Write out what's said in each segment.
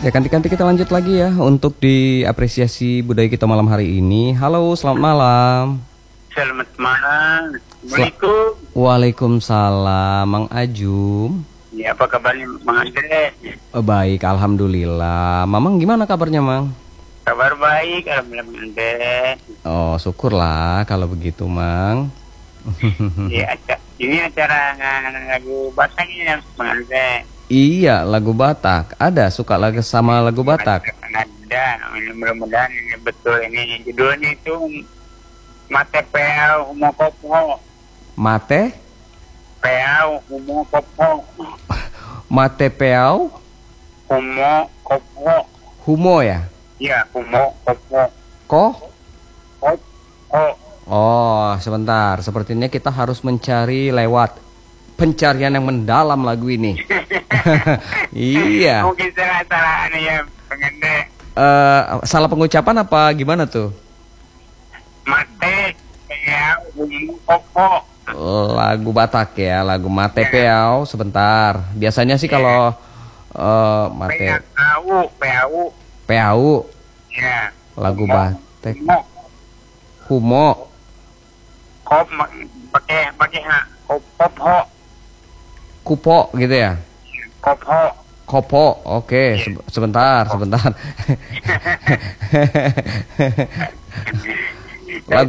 Ya, nanti kita lanjut lagi ya untuk diapresiasi budaya kita malam hari ini. Halo, selamat malam. Selamat malam. Assalamualaikum. Waalaikumsalam, Mang Ajum. Ya, apa kabarnya Mang Andre? Baik, alhamdulillah. Mamang gimana kabarnya, Mang? Kabar baik, alhamdulillah Mang Andre. Oh, syukurlah kalau begitu, Mang. Ya, ini acara lagu Batak ini ya, Mang Andre. Iya, lagu Batak. Ada suka lagu sama lagu Batak? Ada. Ini mudah-mudahan ini betul, ini judulnya itu Mate Peau Humo Kopo. Mate? Peau Humo Kopo. Mate Peau? Humo Kopo. Humo ya? Iya, Humo Kopo. Ko? Kopo. Oh, sebentar. Sepertinya kita harus mencari lewat pencarian yang mendalam lagu ini. Iya. Mungkin salah ya, Pengende. Salah pengucapan apa gimana tuh? Mate Peau Humo Kopo. Lagu Batak ya, lagu Mate Peau. Sebentar. Biasanya sih kalau Mate Peau. Peau. Ya. Lagu Batak. Humo. Humo. Kop pakai ha. Kopho. Kupo gitu ya. Kopho. Kopo. Oke, sebentar. Lagu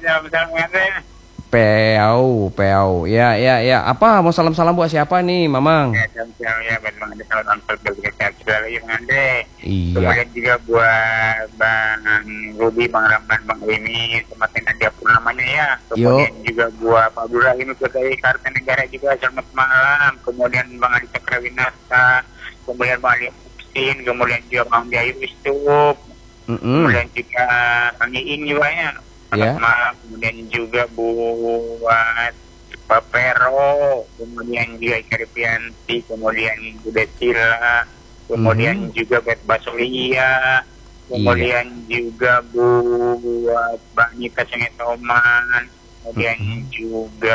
Peau. Ya. Apa mau salam-salam buat siapa nih, Mamang? Ya, Bang Ande, kalau nonton bergerak lagi Bang Ande. Iya. Kemudian juga buat Bang Ruby, Bang Ramban, Bang Wimi, sama Nadia Purnamanya ya. Kemudian juga buat Pak Burahim dari Kartanegara juga, selamat malam. Kemudian Bang Adi Cakrawinata, kemudian Bang Ali Upsin, kemudian juga Bang Biayu Istup, kemudian juga Kang Iin juga ya. Selamat malam. Kemudian juga buat Pak Pero, kemudian juga Ika Ripianti, kemudian Bu Betila, kemudian juga buat Basolia, kemudian juga buat Mbak Nita Sengetoman, kemudian juga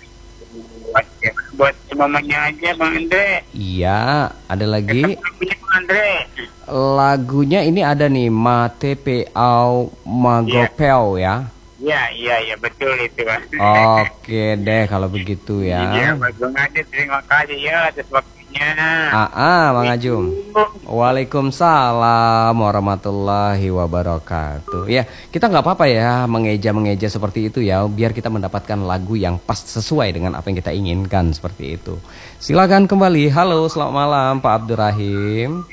buat semuanya aja Bang Andre. Iya, ada lagi. Bang Andre. Lagunya ini ada nih, Mate Peau Magopeo ya. Iya, betul itu Bang. Oke deh kalau begitu ya. Iya, Bang Andre, terima kasih ya atas waktunya. Mang Ajum. Waalaikumsalam warahmatullahi wabarakatuh. Ya, kita nggak apa-apa ya mengeja seperti itu ya, biar kita mendapatkan lagu yang pas sesuai dengan apa yang kita inginkan seperti itu. Silakan kembali. Halo, selamat malam Pak Abdurrahim.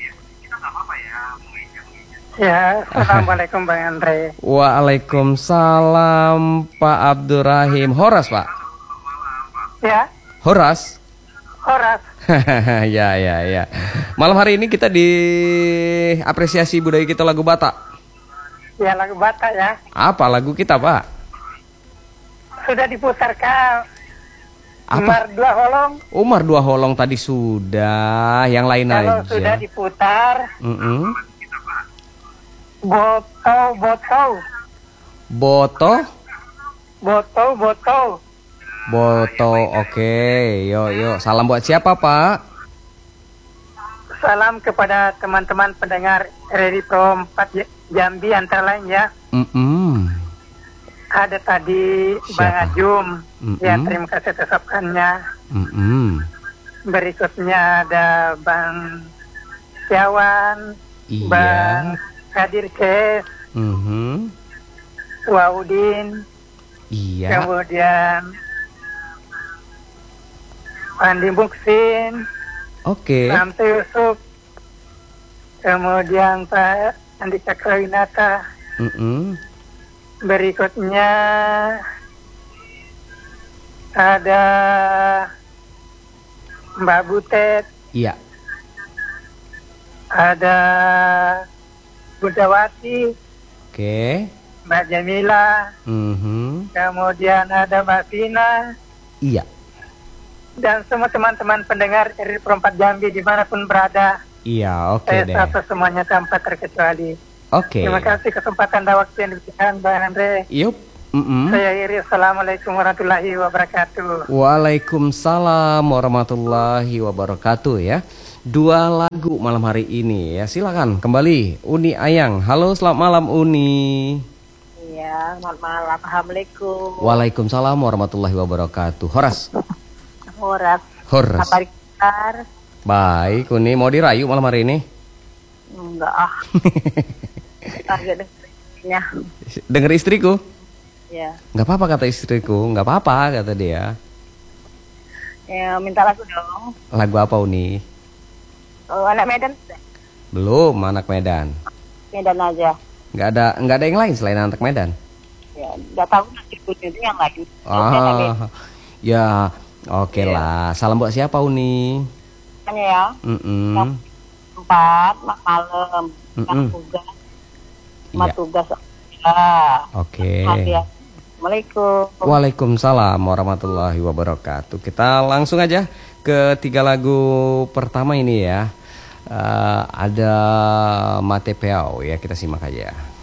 Ya, assalamualaikum Bang Andre. Waalaikumsalam Pak Abdurrahim. Horas Pak? Ya. Horas. Ya. Malam hari ini kita diapresiasi budaya kita lagu Batak. Ya, lagu Batak ya. Apa lagu kita Pak? Sudah diputarkan. Apa? Umar Dua Holong tadi sudah. Yang lain kalau aja. Sudah diputar. Boto, oke. Yuk. Salam buat siapa, Pak? Salam kepada teman-teman pendengar Radio Pro 4 Jambi antara lain ya. Ada tadi Siapa? Bang Ajum. Ya, terima kasih atas ucapannya. Berikutnya ada Bang Siawan, Iya. Bang Kadir Kes, Waudin, Iya. kemudian Andi Muksin, Oke. Samsu Yusuf, kemudian Pak Andi Cakrawinata. Berikutnya ada Mbak Butet, Iya. ada Budawati, Oke. Mbak Jamila, kemudian ada Mbak Vina, Iya. dan semua teman-teman pendengar RRI Pro 4 Jambi dimanapun berada. Iya, oke Saya deh. sapa semuanya tanpa terkecuali. Oke. Terima kasih kesempatan dan waktu yang diberikan Bang Andre. Yup. Saya Iri, Assalamualaikum warahmatullahi wabarakatuh. Waalaikumsalam warahmatullahi wabarakatuh ya. 2 lagu malam hari ini ya. Silakan kembali Uni Ayang. Halo, selamat malam Uni. Iya, selamat malam. Assalamualaikum. Waalaikumsalam warahmatullahi wabarakatuh. Horas. Horas. Horas. Apa kabar? Baik, Uni mau dirayu malam hari ini? Enggak ah. Target dengernya. Dengar istriku? Ya. Nggak apa-apa kata istriku, nggak apa-apa kata dia. Ya, minta lagu dong. Lagu apa Uni? Oh, anak Medan. Belum, anak Medan. Medan aja. Nggak ada yang lain selain anak Medan. Ya, enggak tahu nanti itu yang lain. Ya, oke lah. Salam buat siapa Uni? Tanya ya. Yang empat, malam. Yang tugas. Iya. Tugas. Oke. Assalamualaikum. Waalaikumsalam warahmatullahi wabarakatuh. Kita langsung aja ke 3 lagu pertama ini ya. Ada Mate Peau ya, kita simak aja.